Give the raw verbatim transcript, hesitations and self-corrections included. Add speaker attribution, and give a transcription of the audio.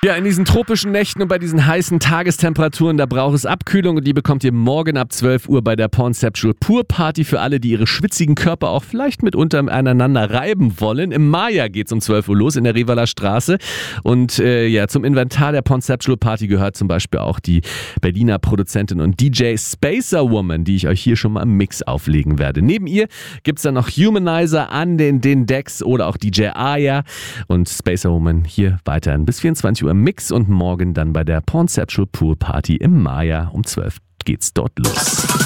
Speaker 1: Ja, in diesen tropischen Nächten und bei diesen heißen Tagestemperaturen, da braucht es Abkühlung und die bekommt ihr morgen ab zwölf Uhr bei der Pornceptual Pur Party für alle, die ihre schwitzigen Körper auch vielleicht mitunter aneinander reiben wollen. Im Maya geht's um zwölf Uhr los in der Rivaler Straße und äh, ja, zum Inventar der Pornceptual Party gehört zum Beispiel auch die Berliner Produzentin und D J Spacer Woman, die ich euch hier schon mal im Mix auflegen werde. Neben ihr gibt's dann noch Humanizer an den, den Decks oder auch D J Aya und Spacer Woman hier weiterhin bis vierundzwanzig Uhr im Mix und morgen dann bei der Pornceptual Pool Party im Maya um zwölf geht's dort los.